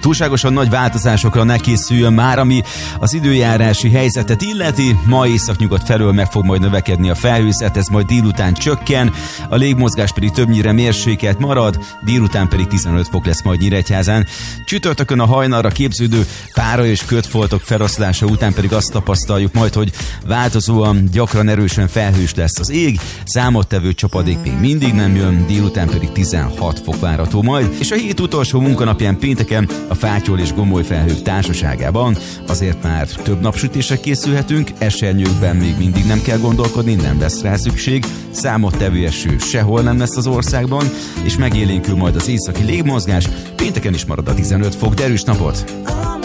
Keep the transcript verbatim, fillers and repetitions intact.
Túlságosan nagy változásokra ne készüljön már, ami az időjárási helyzetet illeti. Ma északnyugat felől meg fog majd növekedni a felhőzet, ez majd délután csökken, a légmozgás pedig többnyire mérsékelt marad, délután pedig tizenöt fok lesz majd Nyíregyházán. Csütörtökön a hajnalra képződő pára és kötfoltok feloszlása után pedig azt tapasztaljuk majd, hogy változóan gyakran erősen felhős lesz az ég, számottevő csapadék még mindig nem jön, délután pedig tizenhat fok várható majd, és a hét utolsó munkanapján pénteken a fátyol és gomoly felhők társaságában azért már több napsütésre készülhetünk, esernyőkben még mindig nem kell gondolkodni, nem lesz rá szükség, számottevő eső sehol nem lesz az országban, és megélénkül majd az északi légmozgás, pénteken is marad a tizenöt fok, de erős napot!